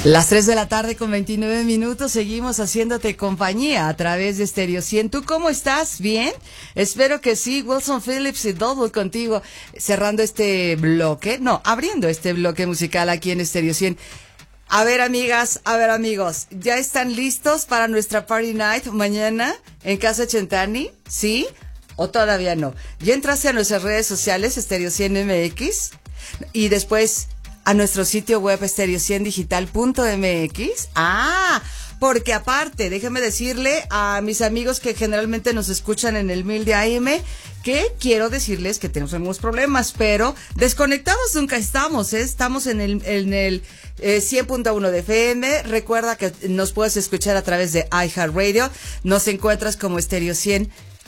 Las 3 de la tarde con 29 minutos, seguimos haciéndote compañía a través de Stereo 100. ¿Tú cómo estás? ¿Bien? Espero que sí. Wilson Phillips y Double contigo, cerrando este bloque, abriendo este bloque musical aquí en Stereo 100. A ver, amigas, a ver, amigos, ¿ya están listos para nuestra Party Night mañana en Casa Chentani? ¿Sí? ¿O todavía no? Ya entraste a nuestras redes sociales, Stereo 100 MX, y después a nuestro sitio web stereo100digital.mx. Porque aparte, déjeme decirle a mis amigos que generalmente nos escuchan en el 1000 de AM, que quiero decirles que tenemos algunos problemas, pero desconectados nunca estamos, ¿eh? Estamos en el 100.1 de FM. Recuerda que nos puedes escuchar a través de iHeartRadio. Nos encuentras como Stereo 100